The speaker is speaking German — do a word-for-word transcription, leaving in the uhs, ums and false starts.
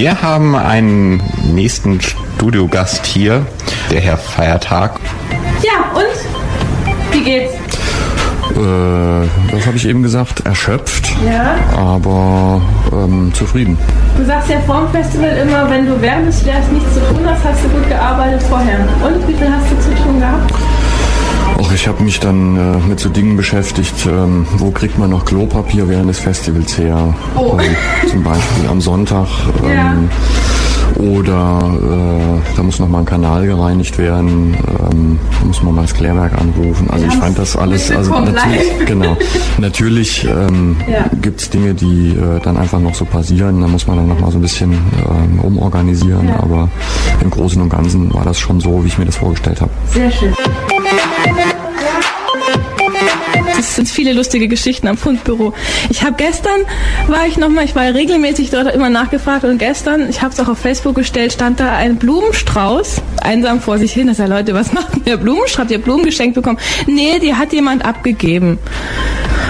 Wir haben einen nächsten Studiogast hier, der Herr Feiertag. Ja, und? Wie geht's? Äh, das habe ich eben gesagt, erschöpft, Ja. aber ähm, zufrieden. Du sagst ja vor dem Festival immer, wenn du während des Lehrers nichts zu tun hast, hast du gut gearbeitet vorher. Und wie viel hast du zu tun gehabt? Och, ich habe mich dann äh, mit so Dingen beschäftigt, ähm, wo kriegt man noch Klopapier während des Festivals her? Oh. Ähm, zum Beispiel am Sonntag. Ähm, Ja. Oder äh, da muss noch mal ein Kanal gereinigt werden, ähm, da muss man mal das Klärwerk anrufen. Also Wir ich fand das alles, also mitbekommen, natürlich, live. genau, natürlich ähm, Ja. gibt es Dinge, die äh, dann einfach noch so passieren. Da muss man dann noch mal so ein bisschen ähm, umorganisieren. Ja. Aber im Großen und Ganzen war das schon so, wie ich mir das vorgestellt habe. Sehr schön. Es sind viele lustige Geschichten am Fundbüro. Ich habe gestern, war ich nochmal, ich war ja regelmäßig dort immer nachgefragt und gestern, ich habe es auch auf Facebook gestellt, stand da ein Blumenstrauß einsam vor sich hin. Da sag ich, Leute, was macht denn der Blumenstrauß? Habt ihr Blumen geschenkt bekommen? Nee, die hat jemand abgegeben.